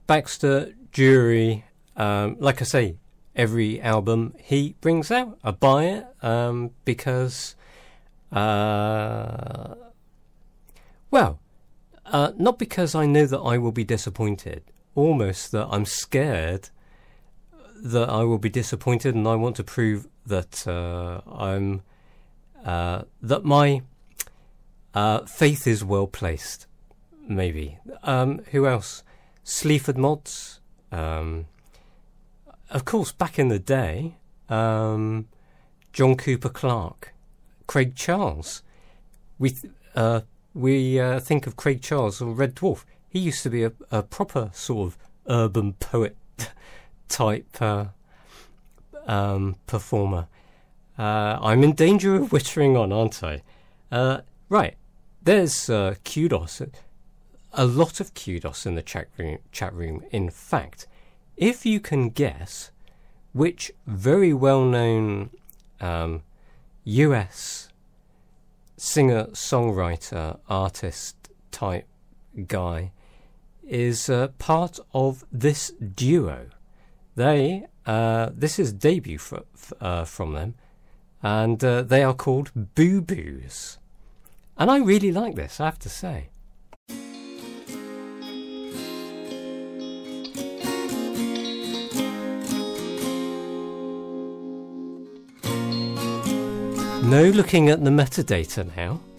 Baxter Dury, like I say, every album he brings out, I buy it because, not because I know that I will be disappointed, almost that I'm scared that I will be disappointed, and I want to prove that that my faith is well placed. Maybe. Who else? Sleaford Mods. Of course, back in the day, John Cooper Clarke, Craig Charles. We think of Craig Charles or Red Dwarf. He used to be a proper sort of urban poet type performer. I'm in danger of wittering on, aren't I? Right, there's kudos, a lot of kudos in the chat room. In fact, if you can guess which very well-known US singer-songwriter, artist type guy is part of this duo. This is debut from them, and they are called Boo Boos. And I really like this, I have to say. No looking at the metadata now.